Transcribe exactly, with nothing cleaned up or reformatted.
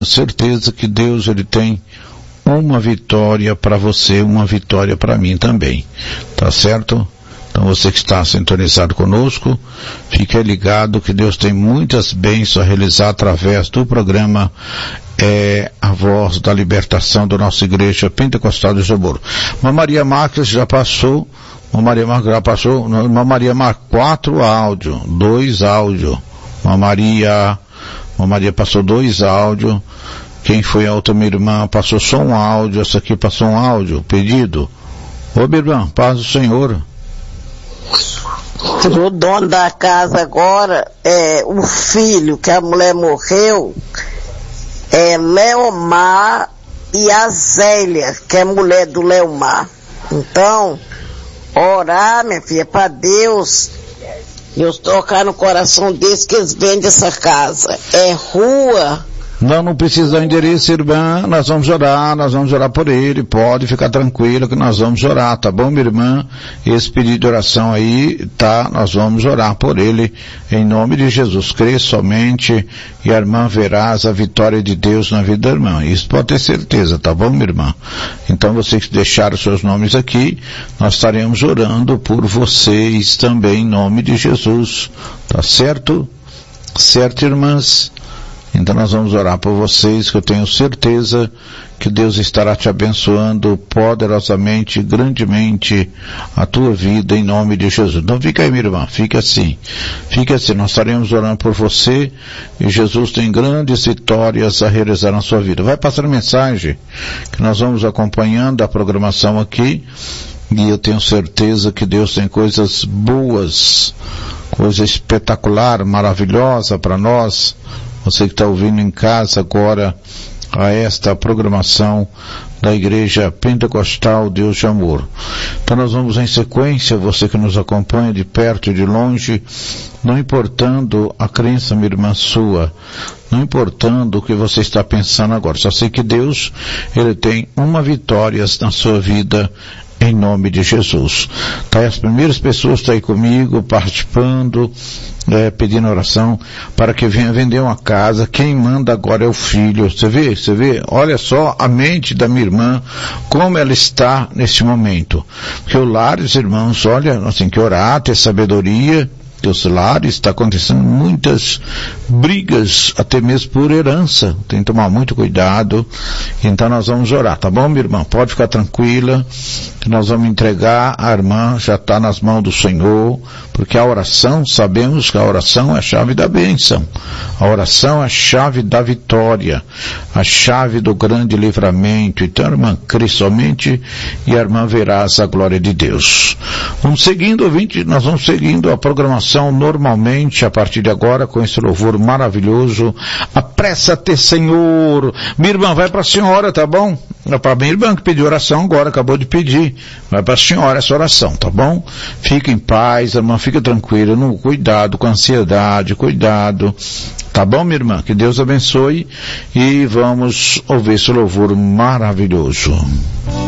certeza que Deus, ele tem uma vitória para você, uma vitória para mim também, tá certo? Então você que está sintonizado conosco, fique ligado que Deus tem muitas bênçãos a realizar através do programa é, A Voz da Libertação da nossa Igreja Pentecostal de Jabor. Uma Maria Marques já passou, uma Maria Marques já passou, uma Maria Marques, quatro áudios, dois áudios, uma Maria, uma Maria passou dois áudios. Quem foi a outra minha irmã passou só um áudio, essa aqui passou um áudio, pedido. Ô minha irmã, paz do Senhor. O dono da casa agora, é, o filho que a mulher morreu, é Leomar e a Zélia, que é mulher do Leomar. Então, orar, minha filha, para Deus, Deus tocar no coração deles que eles vendem essa casa. É rua... Não, não precisa dar endereço, irmã, nós vamos orar, nós vamos orar por ele, pode ficar tranquila que nós vamos orar, tá bom, minha irmã? Esse pedido de oração aí, tá, nós vamos orar por ele, em nome de Jesus, crê somente e a irmã verás a vitória de Deus na vida da irmã, isso pode ter certeza, tá bom, minha irmã? Então vocês que deixaram seus nomes aqui, nós estaremos orando por vocês também, em nome de Jesus, tá certo? Certo, irmãs? Então nós vamos orar por vocês, que eu tenho certeza que Deus estará te abençoando poderosamente, grandemente a tua vida em nome de Jesus. Então fica aí, minha irmã, fica assim, fica assim, nós estaremos orando por você e Jesus tem grandes vitórias a realizar na sua vida. Vai passando mensagem que nós vamos acompanhando a programação aqui e eu tenho certeza que Deus tem coisas boas, coisa espetacular, maravilhosa para nós. Você que está ouvindo em casa agora a esta programação da Igreja Pentecostal Deus de Amor. Então nós vamos em sequência, você que nos acompanha de perto e de longe, não importando a crença, minha irmã sua, não importando o que você está pensando agora, só sei que Deus, Ele tem uma vitória na sua vida, em nome de Jesus. Tá, as primeiras pessoas estão aí comigo, participando, é, pedindo oração para que venha vender uma casa. Quem manda agora é o filho. Você vê, você vê? Olha só a mente da minha irmã, como ela está nesse momento. Porque o lar, os irmãos, olha, nós temos que orar, ter sabedoria. Os lares está acontecendo muitas brigas, até mesmo por herança. Tem que tomar muito cuidado. Então nós vamos orar, tá bom, minha irmã? Pode ficar tranquila, que nós vamos entregar. A irmã já está nas mãos do Senhor, porque a oração, sabemos que a oração é a chave da bênção. A oração é a chave da vitória, a chave do grande livramento. Então, irmã, crê somente e a irmã verás a glória de Deus. Vamos seguindo, ouvinte, nós vamos seguindo a programação normalmente a partir de agora com esse louvor maravilhoso. Apressa-te, Senhor. Minha irmã, vai para a senhora, tá bom? É para minha irmã que pediu oração agora, acabou de pedir. Vai para a senhora essa oração, tá bom? Fica em paz, irmã, fica tranquila, no cuidado com a ansiedade, cuidado. Tá bom, minha irmã? Que Deus abençoe e vamos ouvir esse louvor maravilhoso.